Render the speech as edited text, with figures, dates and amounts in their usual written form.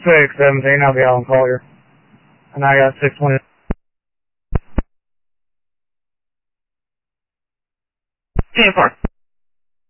617, I'll be out on Collier. And I got 620. 10-4.